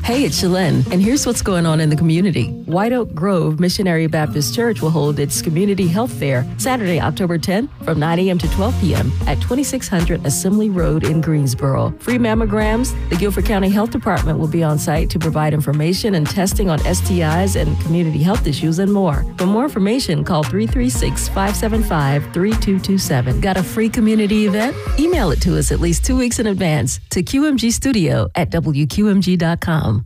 Hey, it's Shalyn, and here's what's going on in the community. White Oak Grove Missionary Baptist Church will hold its Community Health Fair Saturday, October 10th from 9 a.m. to 12 p.m. at 2600 Assembly Road in Greensboro. Free mammograms. The Guilford County Health Department will be on site to provide information and testing on STIs and community health issues and more. For more information, call 336-575-3227. Got a free community event? Email it to us at least 2 weeks in advance to qmgstudio@wqmg.com.